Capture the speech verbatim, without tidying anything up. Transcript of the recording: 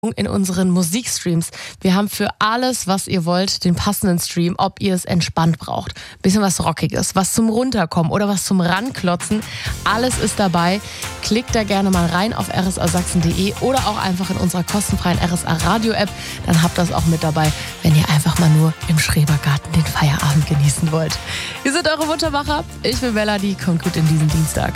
in unseren Musikstreams. Wir haben für alles, was ihr wollt, den passenden Stream, ob ihr es entspannt braucht. Bisschen was Rockiges, was zum Runterkommen oder was zum Ranklotzen. Alles ist dabei. Klickt da gerne mal rein auf r s a sachsen punkt d e oder auch einfach in unserer kostenfreien R S A Radio App. Dann habt ihr das auch mit dabei, wenn ihr einfach mal nur im Schrebergarten den Feierabend genießen wollt. Wir sind eure Muttermacher. Ich bin Melanie. Kommt gut in diesen Dienstag.